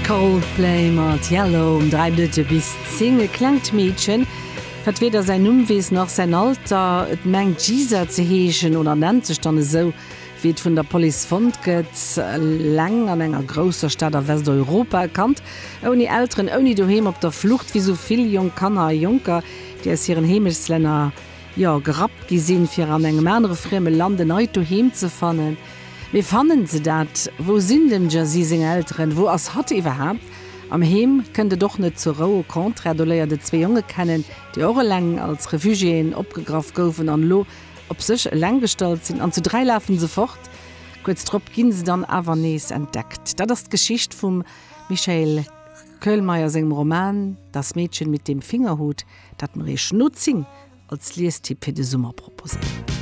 Coldplay mat Yellow 3 Minuten bis 10 klangt Mädchen hat weder sein Umwes noch sein Alter et mengt Gisa ze heechen oder nennt sich dann so wie vun der Polizei gëtt lang an enger grosser Stadt a Westeuropa erkannt oni Eltern oni doheem op der Flucht wie soviel Jung Kanner Junker die es ihren Himmelsländer gerat gesinn fir an engem andere fremde Lande neu doheem ze fannen. Wie fanden sie dat? Wo sind dem Jazzising Eltern? Wo as hat überhaupt? Am Heim könnte doch net zur Roe Kontra de 2 Junge kennen, die jahrelang als Refugien opgegraft goufen an lo op sich langgestalt sind an zu 3 laufen sofort. Kurz trop gin sie dann Avanes entdeckt. Da das Geschicht vom Michael Köhlmeier segem Roman Das Mädchen mit dem Fingerhut, dat Marie Schnutzing als Liestipp de Summer proposiert.